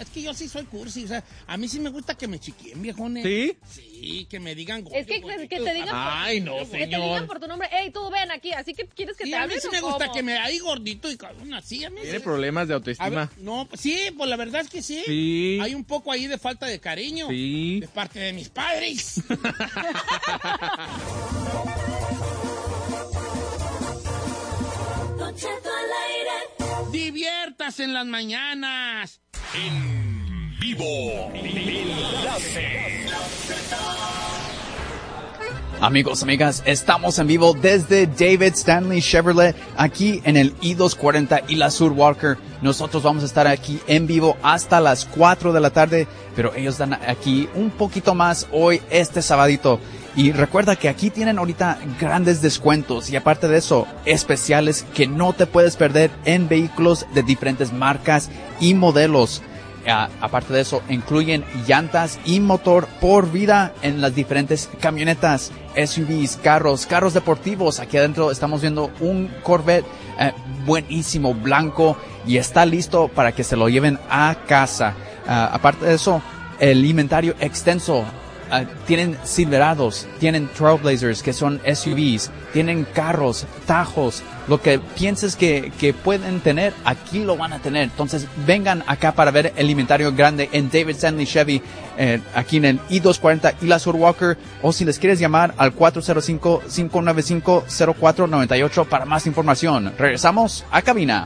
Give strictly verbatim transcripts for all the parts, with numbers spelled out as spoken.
es que yo sí soy cursi, o sea, a mí sí me gusta que me chiquien, viejones. ¿Sí? Sí, que me digan... Es que, que, que te digan... Ay, no, que señor. te digan por tu nombre, hey, tú ven aquí, así que quieres que Sí, te a mí hablen sí o me gusta cómo? que me... Ahí gordito y cabrón, así, a mí Tiene sí. problemas de A autoestima. ver, no, sí, pues la verdad es que sí. Sí. Hay un poco ahí de falta de cariño. Sí. De parte de mis padres. Don Cheto al aire. Diviértase en las mañanas. En vivo. Enlace. Amigos, amigas, estamos en vivo desde David Stanley Chevrolet, aquí en el I doscientos cuarenta y la Sur Walker. Nosotros vamos a estar aquí en vivo hasta las cuatro de la tarde, pero ellos están aquí un poquito más hoy, este sabadito. Y recuerda que aquí tienen ahorita grandes descuentos y aparte de eso, especiales que no te puedes perder en vehículos de diferentes marcas y modelos. Uh, aparte de eso, incluyen llantas y motor por vida en las diferentes camionetas, S U Vs, carros, carros deportivos. Aquí adentro estamos viendo un Corvette uh, buenísimo, blanco, y está listo para que se lo lleven a casa. Uh, aparte de eso, el inventario extenso. Uh, tienen Silverados, tienen Trailblazers, que son S U Vs, tienen carros, Tajos, lo que pienses que, que pueden tener, aquí lo van a tener. Entonces, vengan acá para ver el inventario grande en David Stanley Chevy, eh, aquí en el I doscientos cuarenta y la Sur Walker, o si les quieres llamar al cuatro cero cinco, cinco nueve cinco, cero cuatro nueve ocho para más información. Regresamos a cabina.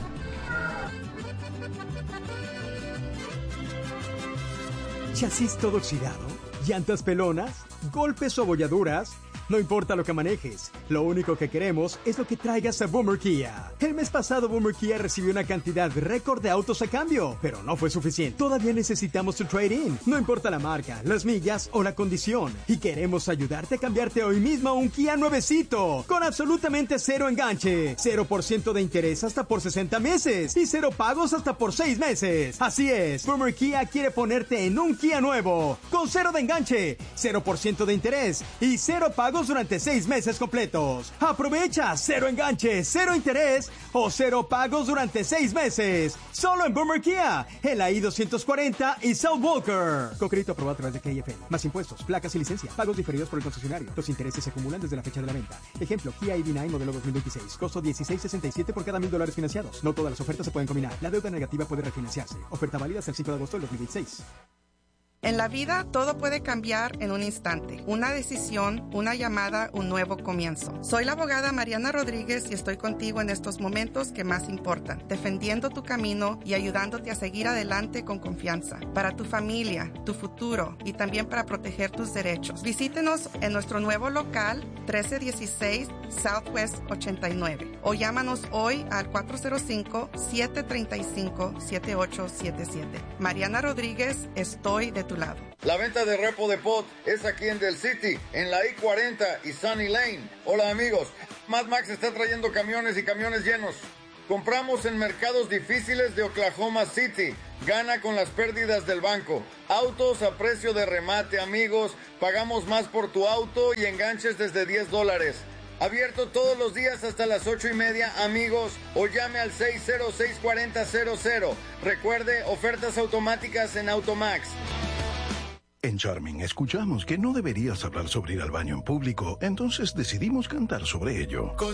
¿Chasis todo oxidado? ¿Llantas pelonas? ¿Golpes o abolladuras? No importa lo que manejes, lo único que queremos es lo que traigas a Boomer Kia. El mes pasado Boomer Kia recibió una cantidad récord de autos a cambio, pero no fue suficiente. Todavía necesitamos tu trade-in, no importa la marca, las millas o la condición. Y queremos ayudarte a cambiarte hoy mismo a un Kia nuevecito, con absolutamente cero enganche, cero por ciento de interés hasta por sesenta meses y cero pagos hasta por seis meses. Así es, Boomer Kia quiere ponerte en un Kia nuevo, con cero de enganche, cero por ciento de interés y cero pagos durante seis meses completos. Aprovecha cero enganche, cero interés o cero pagos durante seis meses. Solo en Boomer Kia, en la I doscientos cuarenta y South Walker. Con crédito aprobado a través de K F N. Más impuestos, placas y licencia. Pagos diferidos por el concesionario. Los intereses se acumulan desde la fecha de la venta. Ejemplo, Kia I V nueve modelo dos mil veintiséis. Costo dieciséis sesenta y siete por cada mil dólares financiados. No todas las ofertas se pueden combinar. La deuda negativa puede refinanciarse. Oferta válida hasta el cinco de agosto del dos mil veintiséis. En la vida todo puede cambiar en un instante. Una decisión, una llamada, un nuevo comienzo. Soy la abogada Mariana Rodríguez y estoy contigo en estos momentos que más importan, defendiendo tu camino y ayudándote a seguir adelante con confianza. Para tu familia, tu futuro y también para proteger tus derechos. Visítenos en nuestro nuevo local trece dieciséis Southwest ochenta y nueve o llámanos hoy al cuatro cero cinco, siete tres cinco, siete ocho siete siete. Mariana Rodríguez, estoy de tu lado. La venta de repo de pot es aquí en Del City, en la I cuarenta y Sunny Lane. Hola amigos, Mad Max está trayendo camiones y camiones llenos. Compramos en mercados difíciles de Oklahoma City. Gana con las pérdidas del banco. Autos a precio de remate, amigos. Pagamos más por tu auto y enganches desde diez dólares. Abierto todos los días hasta las ocho y media, amigos, o llame al seis cero seis, cuatro cero cero cero. Recuerde, ofertas automáticas en Automax. En Charming escuchamos que no deberías hablar sobre ir al baño en público, entonces decidimos cantar sobre ello.